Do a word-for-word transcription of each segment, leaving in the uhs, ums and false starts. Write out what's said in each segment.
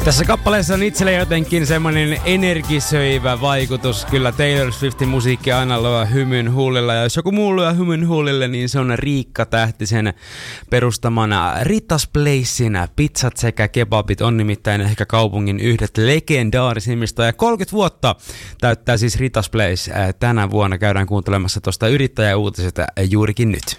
Tässä kappaleessa on itselle jotenkin semmoinen energisöivä vaikutus. Kyllä Taylor Swiftin musiikki aina luo hymyn huulilla. Ja jos joku muu luo hymyn huulille, niin se on Riikka Tähtisen perustamana Rita's Placein pizzat sekä kebabit on nimittäin ehkä kaupungin yhdet legendaarisimmista. Ja kolmekymmentä vuotta täyttää siis Rita's Place. Tänä vuonna käydään kuuntelemassa tuosta yrittäjäuutiset juurikin nyt.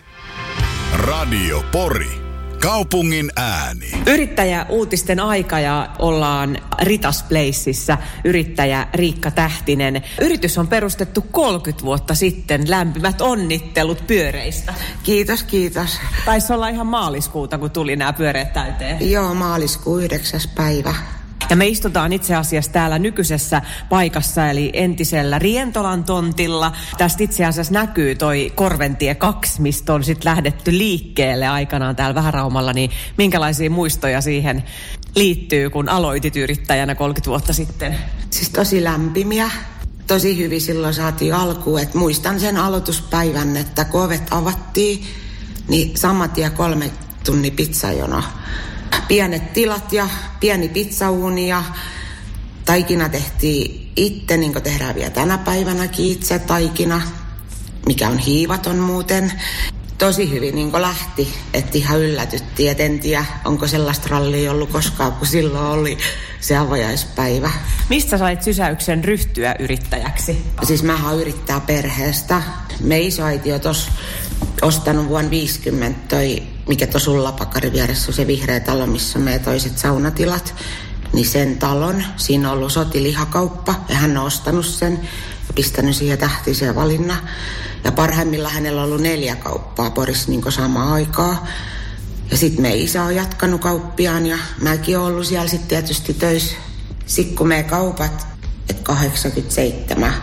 Radio Pori. Kaupungin ääni. Yrittäjäuutisten aika ja ollaan Rita's Placeissa. Yrittäjä Riikka Tähtinen. Yritys on perustettu kolmekymmentä vuotta sitten. Lämpimät onnittelut pyöreistä. Kiitos, kiitos. Taisi olla ihan maaliskuuta, kun tuli nämä pyöreät täyteen. Joo, maaliskuu yhdeksäs päivä. Ja me istutaan itse asiassa täällä nykyisessä paikassa, eli entisellä Rientolan tontilla. Tästä itse asiassa näkyy toi Korventie kaksi, mistä on sitten lähdetty liikkeelle aikanaan täällä Vähäraumalla. Niin minkälaisia muistoja siihen liittyy, kun aloitit yrittäjänä kolmekymmentä vuotta sitten? Siis tosi lämpimiä. Tosi hyvin silloin saatiin alkuun. Et muistan sen aloituspäivän, että kun ovet avattiin, niin saman tien kolme tunnin pizzajono. Pienet tilat ja pieni pizzauuni ja taikina tehtiin itse, niin kuin tehdään vielä tänä päivänäkin itse taikina, mikä on hiivaton muuten. Tosi hyvin niin kuin lähti, että ihan yllätyttiin, et en tiedä, onko sellaista rallia ollut koskaan, kun silloin oli se avajaispäivä. Mistä sait sysäyksen ryhtyä yrittäjäksi? Siis mähän yrittää perheestä. Me isoäiti on tuossa ostanut vuonna viisikymmentä toi, mikä tuossa Ullapakarin vieressä on se vihreä talo, missä on meidän toiset saunatilat. Niin sen talon, siinä on ollut sotilihakauppa ja hän on ostanut sen ja pistänyt siihen Tähtiseen valinnan. Ja parhaimmillaan hänellä on ollut neljä kauppaa Porissa niin samaan aikaa. Ja sitten meidän isä on jatkanut kauppiaan ja mäkin olen ollut siellä sitten tietysti töissä. Sitten kun meidän kaupat, että kahdeksankymmentäseitsemän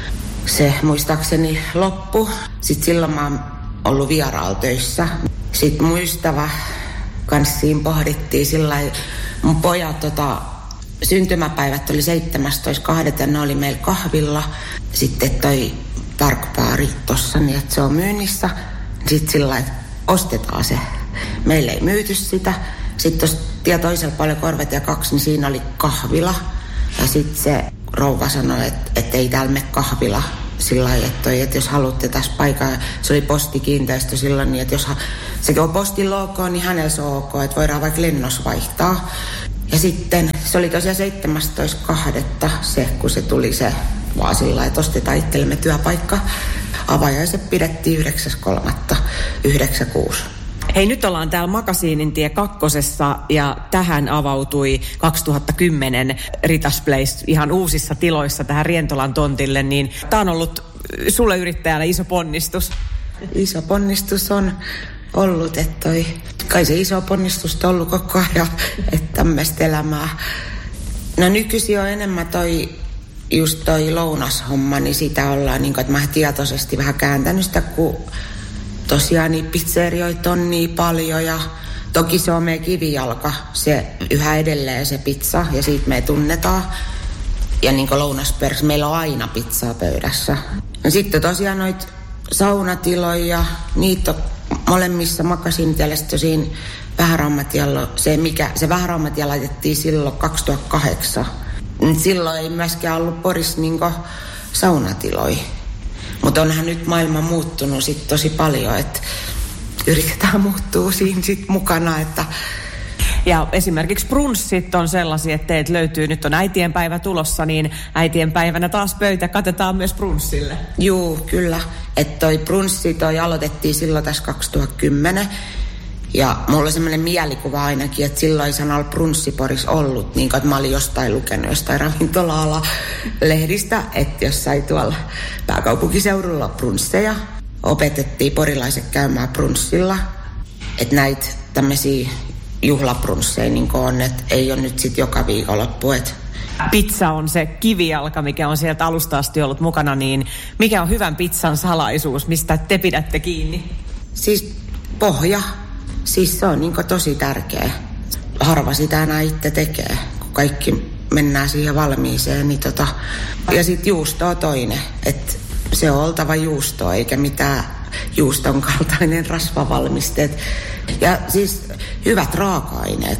se muistaakseni loppu. Sitten silloin mä oon ollut vieraalla töissä. Sitten muistava kanssa siinä pohdittiin sillä lailla, mun pojat tota, syntymäpäivät oli seitsemästoista toinen ne oli meillä kahvilla. Sitten toi parkbaari tossa, niin että se on myynnissä. Sitten sillä lailla, että ostetaan se. Meillä ei myyty sitä. Sitten tuossa tie toisella paljon Korventie kaksi, niin siinä oli kahvila. Ja sitten se rouva sanoi, että, että ei täällä mene kahvila. Sillä lailla, että, että jos haluatte tässä paikkaa, se oli postikiinteistö silloin, niin että jos se on postin logo, niin hänellä se on ok, että voidaan vaikka lennossa vaihtaa. Ja sitten se oli tosiaan seitsemästoista toinen se, kun se tuli se vaan sillä lailla, että ostetaan itsellemme työpaikka. Avajaiset pidettiin yhdeksäs kolmatta yhdeksänkymmentäkuusi. Hei, nyt ollaan täällä Makasiinintie kakkosessa ja tähän avautui kaksituhattakymmenen Rita's Place ihan uusissa tiloissa tähän Rientolan tontille, niin tää on ollut sulle yrittäjälle iso ponnistus. Iso ponnistus on ollut, että toi, kai se iso ponnistus on ollut koko ajan, että tämmöistä elämää. No nykyisin on enemmän toi just toi lounashomma, niin sitä ollaan niin kuin, että mä tietoisesti vähän kääntänyt sitä, kun tosiaan niin pizzerioita on niin paljon ja toki se on meidän kivijalka, se yhä edelleen se pizza ja siitä me tunnetaan. Ja niin kuin lounaspöydässä meillä on aina pizzaa pöydässä. Ja sitten tosiaan noita saunatiloja, niitä on molemmissa Makasiinitiellä siinä Vähäraumatialla. Se, mikä, se Vähäraumatialla laitettiin silloin kaksituhattakahdeksan. Silloin ei myöskään ollut Porissa niin kuin saunatiloja. Mutta onhan nyt maailma muuttunut sit tosi paljon, että yritetään muuttua siinä sit mukana. Että ja esimerkiksi brunssit on sellaisia, että teiltä löytyy, nyt on äitienpäivä tulossa, niin äitienpäivänä taas pöytä katetaan myös brunssille. Juu, kyllä. Että toi brunssi toi aloitettiin silloin tässä kaksituhattakymmenen. Ja mulla oli semmoinen mielikuva ainakin, että silloin sanalla brunssi Porissa ollut, niin kuin, että mä olin jostain lukenut jostain ravintola-ala lehdistä, että jossain tuolla pääkaupunkiseudulla brunsseja opetettiin porilaiset käymään brunssilla. Että näitä tämmöisiä juhlabrunsseja niin on, että ei ole nyt sitten joka viikonloppu. Et pizza on se kivijalka, mikä on sieltä alusta asti ollut mukana, niin mikä on hyvän pizzan salaisuus, mistä te pidätte kiinni? Siis pohja. Siis se on niin tosi tärkeä. Harva sitä enää itse tekee, kun kaikki mennään siihen valmiiseen. Niin tota. Ja sitten juusto on toinen. Että se on oltava juusto, eikä mitään juuston kaltainen rasvavalmisteet. Ja siis hyvät raaka-aineet.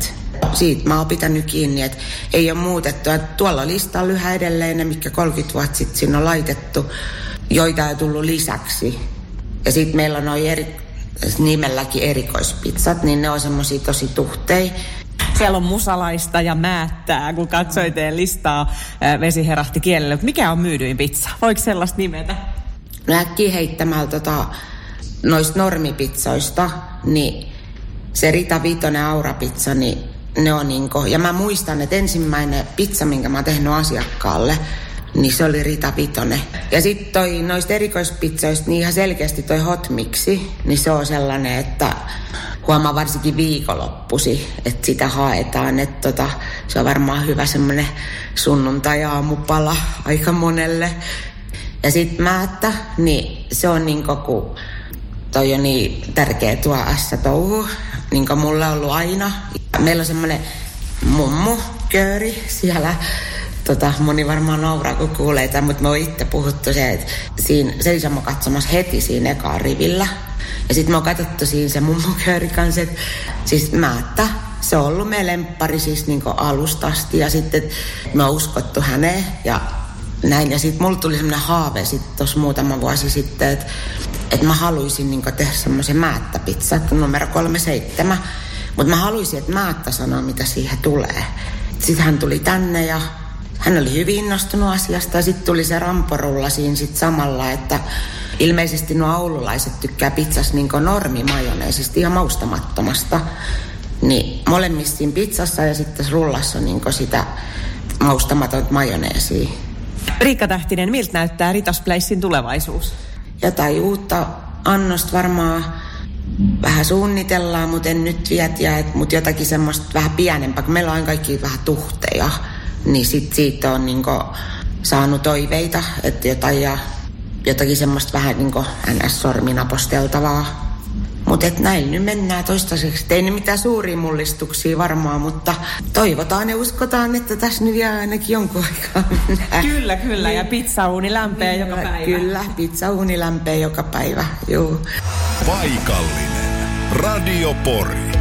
siitä mä oon pitänyt kiinni, että ei ole muutettu. Että tuolla listalla yhä edelleen ne, mitkä kolmekymmentä vuotta sitten sinne on laitettu, joita on tullut lisäksi. Ja sitten meillä on noi eri, nimelläkin erikoispizzat, niin ne on semmosia tosi tuhteja. Siellä on musalaista ja määttää, kun katsoi teidän listaa, vesi herahti kielelle. Mikä on myydyin pizza? Voiko sellaista nimetä? No äkkiä heittämällä tota, noista normipizzoista, niin se Rita Vitoinen Aura-pizza, niin ne on niinku... Ja mä muistan, että ensimmäinen pizza, minkä mä oon tehnyt asiakkaalle, niin se oli Rita Vitoinen. Ja sitten toi noista erikoispizzoista, niin ihan selkeästi toi hot mixi, niin se on sellainen, että huomaa varsinkin viikonloppusi, että sitä haetaan. Että tota, se on varmaan hyvä semmoinen sunnuntai-aamupala aika monelle. Ja sitten määttä, niin se on niinku, kun toi on niin tärkeä tuo ässä-touhu, niin kuin mulle on ollut aina. Meillä on semmoinen mummu-kööri siellä. Tota, moni varmaan nauraa, kun kuulee tämän, mutta me on itse puhuttu se, että siinä seisomme katsomassa heti siinä ekaan rivillä. Ja sitten me on katsottu siinä se mummukööri kanssa, että siis määttä, se on ollut meidän lemppari siis niin kuin alusta asti. Ja sitten me on uskottu häneen ja näin. Ja sitten mulla tuli semmoinen haave sitten tuossa muutama vuosi sitten, että, että mä haluaisin niin kuin tehdä semmoisen määttäpizza, numero kolmekymmentäseitsemän. Mutta mä haluaisin, että määttä sanoo, mitä siihen tulee. Sitten hän tuli tänne ja hän oli hyvin innostunut asiasta ja sitten tuli se ramporulla siinä sit samalla, että ilmeisesti nuo oululaiset tykkää pizzassa niin kuin normimajoneesista, ihan maustamattomasta. Niin molemmissa siinä pizzassa ja sitten rullassa niin kuin sitä maustamatonta majoneesia. Riikka Tähtinen, miltä näyttää Ritas Placein tulevaisuus? Jotain uutta annosta varmaan vähän suunnitellaan, mutta en nyt vielä tiedä, mutta jotakin semmoista vähän pienempää, kun meillä on kaikki vähän tuhteja. Niin sit siitä on niinku saanut toiveita, että jotain ja jotakin semmoista vähän niinku N S-sormin aposteltavaa. Mutta et näin nyt mennään toistaiseksi. Ei nyt mitään suuria mullistuksia varmaan, mutta toivotaan ja uskotaan, että tässä nyt vielä ainakin jonkun aikaa mennään. Kyllä, kyllä. Ja pizzauuni lämpee joka päivä. Kyllä, pizzauuni lämpee joka päivä, juu. Paikallinen Radio Pori.